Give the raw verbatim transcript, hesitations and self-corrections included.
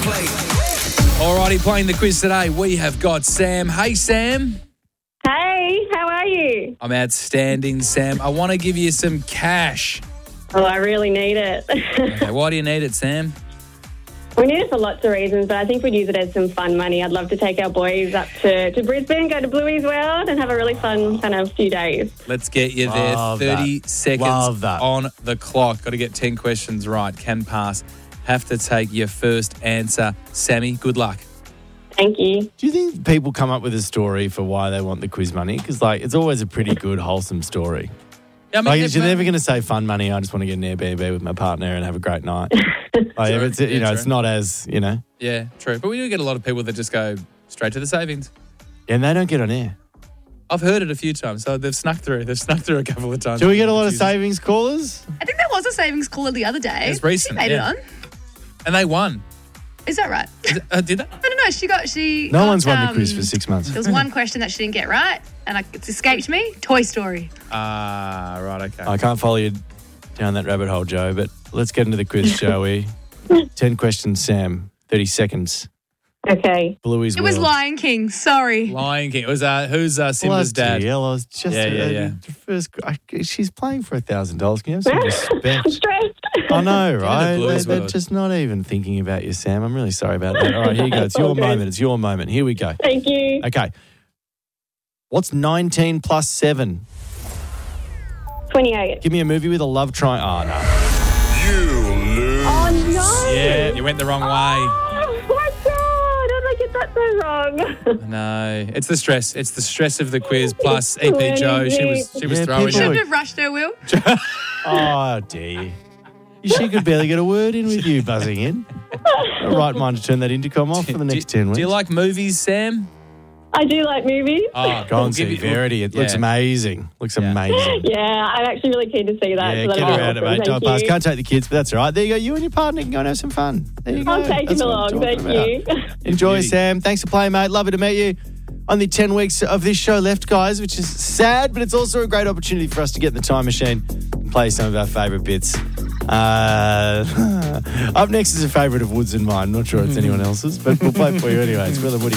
Alrighty, playing the quiz today, we have got Sam. Hey, Sam. Hey, how are you? I'm outstanding, Sam. I want to give you some cash. Oh, I really need it. Okay, why do you need it, Sam? We need it for lots of reasons, but I think we'd use it as some fun money. I'd love to take our boys up to, to Brisbane, go to Bluey's World and have a really fun kind of few days. Let's get you there. Love thirty that. seconds Love that. on the clock. Got to get ten questions right. Can pass. Have to take your first answer. Sammy, good luck. Thank you. Do you think people come up with a story for why they want the quiz money? Because, like, it's always a pretty good, wholesome story. Yeah, I mean, Like, if- you're never going to say fun money, I just want to get an Airbnb with my partner and have a great night. Like, if it's, you Yeah, know, true. it's not as, you know. Yeah, true. But we do get a lot of people that just go straight to the savings. And they don't get on air. I've heard it a few times, so they've snuck through. They've snuck through a couple of times. Do we get a lot of savings callers? I think there was a savings caller the other day. It's recent, She made yeah. it on. And they won. Is that right? Is it, uh, did they? I don't know. She got she. No got, one's won the um, quiz for six months. There was one question that she didn't get right, and I, it's escaped me. Toy Story. Ah, right, okay. I can't follow you down that rabbit hole, Joe, but let's get into the quiz, shall we? ten questions, Sam. thirty seconds. Okay. Bluey's It was World. Lion King. Sorry. Lion King. It was, uh, who's uh, Simba's Bloody dad? hell, I was just Yeah, yeah, uh, yeah. the first. I, she's playing for a thousand dollars. Can you have some I'm respect? stressed. I know, right? Blues They, they're World. just not even thinking about you, Sam. I'm really sorry about that. All right, here you go. It's your Okay. moment. It's your moment. Here we go. Thank you. Okay. What's nineteen plus seven? twenty-eight. Give me a movie with a love triangle. Oh, no. You lose. Oh, no. Yeah, you went the wrong way. Oh, my God. How did I get that so wrong? No, it's the stress. It's the stress of the quiz plus E P Joe. She was she was Yeah, throwing people Shouldn't you. have rushed her, Will. Oh, dear. She could barely get a word in with you buzzing in. A right mind to turn that intercom off for the next do, ten weeks. Do you like movies, Sam? I do like movies. Oh, Go we'll and give see you- Verity. It looks yeah. amazing. Looks Yeah. amazing. Yeah, I'm actually really keen to see that. Yeah, so get that'll be around it, awesome. mate. Don't Thank pass. you. Can't take the kids, but that's all right. There you go. You and your partner can go and have some fun. There you go. I'll take That's him what I'm along. talking Thank about. you. Enjoy, Beauty. Sam. Thanks for playing, mate. Lovely to meet you. Only ten weeks of this show left, guys, which is sad, but it's also a great opportunity for us to get in the time machine and play some of our favourite bits. Uh, up next is a favourite of Woods and mine. Not sure it's anyone else's, but we'll play it for you anyway. It's Will and Woody.